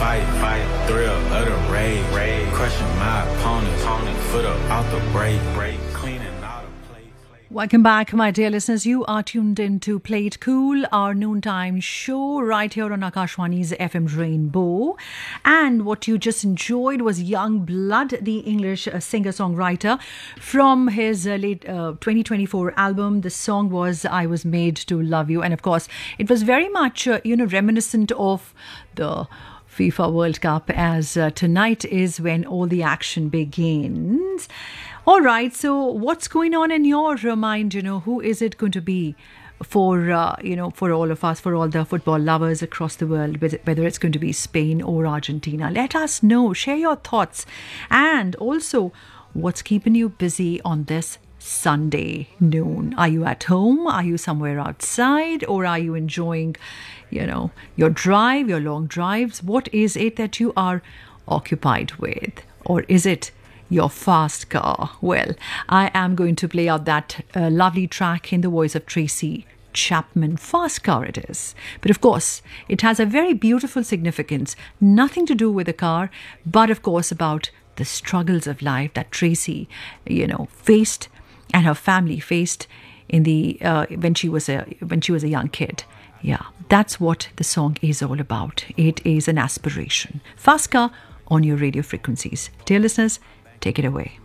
fight, thrill of the raid, crushing my opponents, foot up out the break, cleaning out the plate. Welcome back, my dear listeners. You are tuned in to Play It Cool, our noontime show right here on Akashwani's FM Rainbow. And what you just enjoyed was Young Blood, the English singer-songwriter, from his late 2024 album. The song was I Was Made to Love You. And of course, it was very much, reminiscent of the FIFA World Cup, as tonight is when all the action begins. All right, so what's going on in your mind? Who is it going to be for all of us, for all the football lovers across the world, whether it's going to be Spain or Argentina? Let us know. Share your thoughts. And also, what's keeping you busy on this Sunday noon? Are you at home? Are you somewhere outside? Or are you enjoying, your drive, your long drives? What is it that you are occupied with? Or is it your fast car? Well, I am going to play out that lovely track in the voice of Tracy Chapman. Fast car it is. But of course, it has a very beautiful significance. Nothing to do with the car, but of course about the struggles of life that Tracy, faced and her family faced in the when she was a young kid. Yeah, that's what the song is all about. It is an aspiration. Fast car on your radio frequencies. Dear listeners, take it away.